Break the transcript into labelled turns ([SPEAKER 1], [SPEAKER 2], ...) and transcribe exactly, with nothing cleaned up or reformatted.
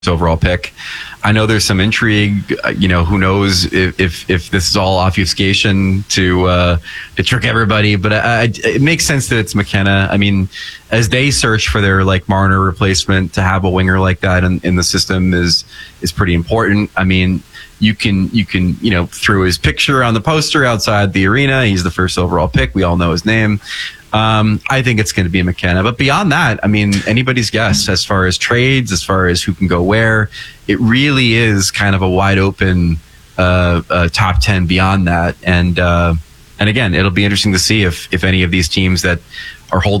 [SPEAKER 1] overall pick. I know there's some intrigue. You know, who knows if if, if this is all obfuscation to uh, to trick everybody. But I, I, it makes sense that it's McKenna. I mean, as they search for their like Marner replacement, to have a winger like that in, in the system is is pretty important. I mean, you can you can you know through his picture on the poster outside the arena, he's the first overall pick. We all know his name. Um, I think it's going to be McKenna. But beyond that, I mean, anybody's guess as far as trades, as far as who can go where. It really is kind of a wide open uh, uh, top ten beyond that. And uh, and again, it'll be interesting to see if if any of these teams that are holding